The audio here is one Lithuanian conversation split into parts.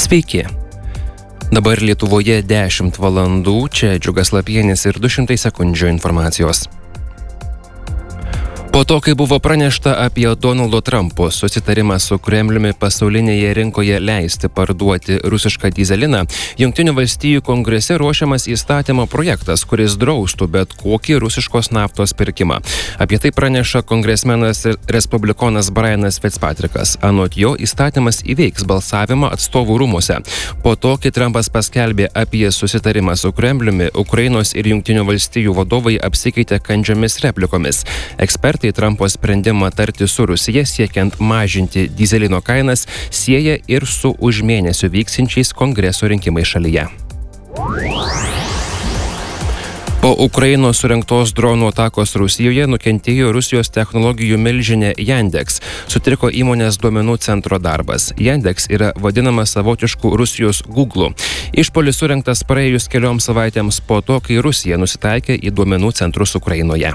Sveiki. Dabar Lietuvoje 10 valandų, čia Džiugas Lapienis ir 200 sekundžių informacijos. Po to, kai buvo pranešta apie Donaldo Trumpo susitarimą su Kremliumi pasaulinėje rinkoje leisti parduoti rusišką dyzeliną, Jungtinių valstijų kongrese ruošiamas įstatymo projektas, kuris draustų bet kokį rusiškos naftos pirkimą. Apie tai praneša kongresmenas respublikonas Brianas Fitzpatrickas. Anot jo, įstatymas įveiks balsavimą atstovų rūmuose. Po to, kai Trumpas paskelbė apie susitarimą su Kremliumi, Ukrainos ir Jungtinių valstijų vadovai apsikeitė kandžiomis replikomis. Ekspertai Trumpo sprendimą tarti su Rusija siekiant mažinti dyzelino kainas sieja ir su už mėnesio vyksiančiais kongreso rinkimais šalyje. Po Ukrainos surengtos dronų atakos Rusijoje nukentėjo Rusijos technologijų milžinė Yandex. Sutriko įmonės duomenų centro darbas. Yandex yra vadinamas savotišku Rusijos Google'u. Išpuolis surengtas praėjus kelioms savaitėms po to, kai Rusija nusitaikė į duomenų centrus Ukrainoje.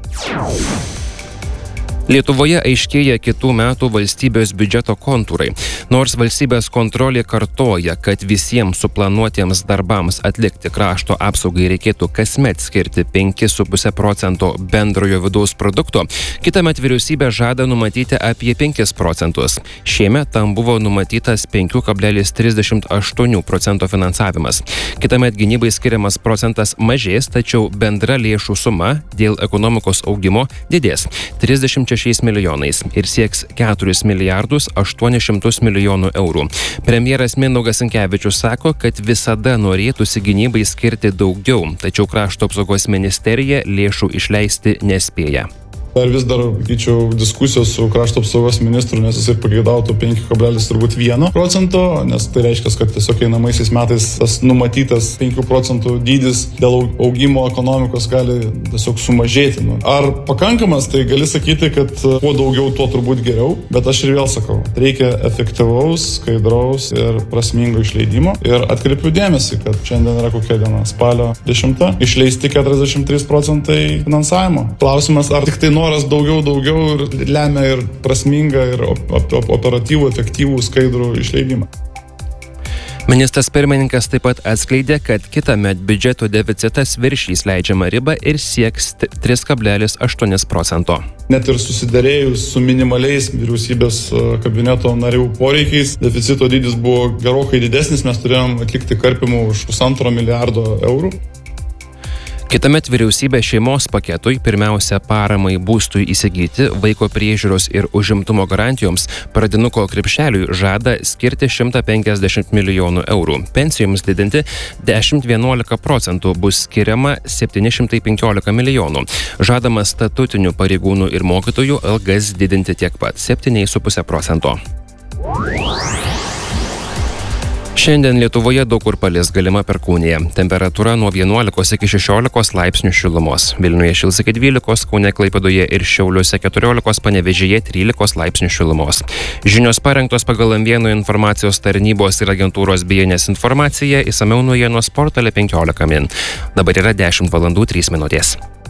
Lietuvoje aiškėja kitų metų valstybės biudžeto kontūrai. Nors valstybės kontrolė kartoja, kad visiems suplanuotiems darbams atlikti krašto apsaugai reikėtų kasmet skirti 5,5% bendrojo vidaus produkto, kitąmet vyriausybė žada numatyti apie 5%. Šiemet tam buvo numatytas 5,38% finansavimas. Kitąmet gynybai skiriamas procentas mažės, tačiau bendra lėšų suma dėl ekonomikos augimo didės 36 milijonais ir sieks 4 milijardus 800 milijonų eurų. Premjeras Mindaugas Sinkevičius sako, kad visada norėtųsi gynybai skirti daugiau, tačiau krašto apsaugos ministerija lėšų išleisti nespėja. Vis dar, sakyčiau, diskusijos su krašto apsaugos ministru, nes jisai pageidautų 5,1%, nes tai reiškia, kad tiesiog einamaisiais metais tas numatytas 5% dydis dėl augimo ekonomikos gali tiesiog sumažėti. Ar pakankamas, tai gali sakyti, kad kuo daugiau, tuo turbūt geriau, bet aš ir vėl sakau, reikia efektyvaus, skaidraus ir prasmingo išleidimo. Ir atkreipiu dėmesį, kad šiandien yra kokia diena, spalio 10, išleisti 43% finansavimo. Klausimas, ar tik tai noras daugiau ir lemia ir prasmingą, ir operatyvų, efektyvų, skaidrų išleidimą. Ministras pirmininkas taip pat atskleidė, kad kitąmet biudžeto deficitas viršys leidžiamą ribą ir sieks 3,8%. Net ir susiderėjus su minimaliais vyriausybės kabineto narių poreikiais, deficito dydis buvo gerokai didesnis, mes turėjom atlikti karpimų už 1,5 milijardo eurų. Kitąmet vyriausybė šeimos paketui, pirmiausia paramai būstui įsigyti, vaiko priežiūros ir užimtumo garantijoms, pradinuko krepšeliui žada skirti 150 milijonų eurų. Pensijoms didinti 10-11% bus skiriama 715 milijonų. Žadama statutinių pareigūnų ir mokytojų algas didinti tiek pat 7,5%. Šiandien Lietuvoje daug kur palis, galima perkūnija. Temperatūra nuo 11 iki 16 laipsnių šilumos. Vilniuje šils iki 12, Kaune, Klaipėdoje ir Šiauliuose 14, Panevėžyje 13 laipsnių šilumos. Žinios parengtos pagal M1 informacijos tarnybos ir agentūros BNS informaciją, išsamiau naujienos portale 15 min. Dabar yra 10 valandų 3 minutės.